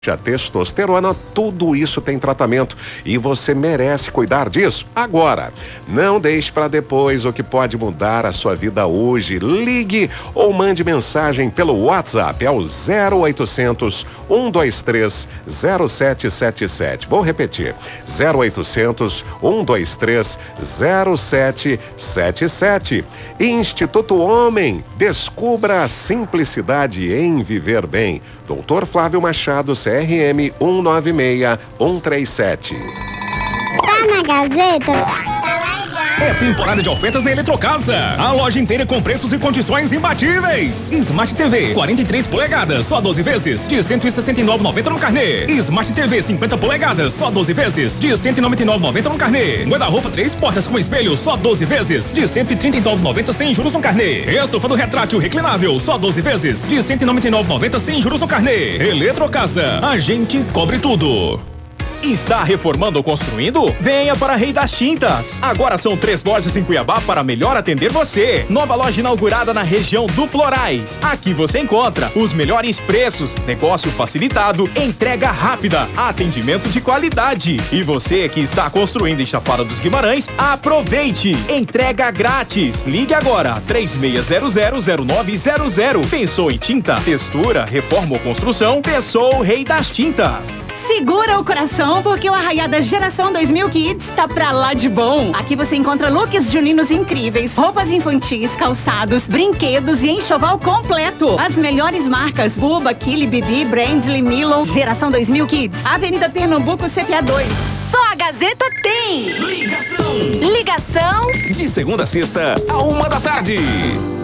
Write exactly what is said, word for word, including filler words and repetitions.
A testosterona, tudo isso tem tratamento e você merece cuidar disso agora. Não deixe para depois o que pode mudar a sua vida hoje. Ligue ou mande mensagem pelo WhatsApp ao zero oitocentos, um dois três, zero sete sete sete. Vou repetir, zero oitocentos, um dois três, zero sete sete sete. Instituto Homem, descubra a simplicidade em viver bem. doutor Flávio Machado, C R M um nove seis um três sete. Tá na Gazeta? É temporada de ofertas da Eletrocasa. A loja inteira com preços e condições imbatíveis. Smart T V quarenta e três polegadas, só doze vezes, de cento e sessenta e nove reais e noventa centavos no carnê. Smart T V cinquenta polegadas, só doze vezes, de cento e noventa e nove reais e noventa centavos no carnê. Guarda-roupa três portas com espelho, só doze vezes, de cento e trinta e nove reais e noventa centavos sem juros no carnê. Estofa do retrátil reclinável, só doze vezes, de cento e noventa e nove reais e noventa centavos sem juros no carnê. Eletrocasa, a gente cobre tudo. Está reformando ou construindo? Venha para Rei das Tintas. Agora são três lojas em Cuiabá para melhor atender você. Nova loja inaugurada na região do Florais. Aqui você encontra os melhores preços, negócio facilitado, entrega rápida, atendimento de qualidade. E você que está construindo em Chapada dos Guimarães, aproveite! Entrega grátis. Ligue agora, três seis zero zero, zero nove zero zero. Pensou em tinta, textura, reforma ou construção? Pensou Rei das Tintas. Segura o coração, porque o Arraiada Geração dois mil Kids tá pra lá de bom. Aqui você encontra looks juninos incríveis, roupas infantis, calçados, brinquedos e enxoval completo. As melhores marcas: Buba, Kili, Bibi, Brandly, Milon. Geração dois mil Kids, Avenida Pernambuco, C P A dois. Só a Gazeta tem. Ligação. Ligação. De segunda a sexta, a uma da tarde.